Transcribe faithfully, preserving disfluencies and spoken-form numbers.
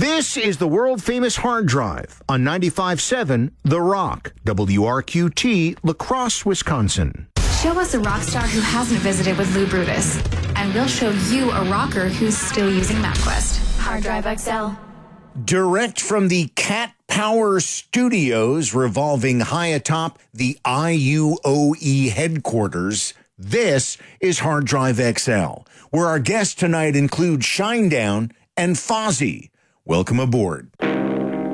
This is the world-famous Hard Drive on ninety-five point seven The Rock, W R Q T, La Crosse, Wisconsin. Show us a rock star who hasn't visited with Lou Brutus, and we'll show you a rocker who's still using MapQuest. Hard Drive X L. Direct from the Cat Power Studios revolving high atop the I U O E headquarters, this is Hard Drive X L, where our guests tonight include Shinedown and Fozzy. Welcome aboard.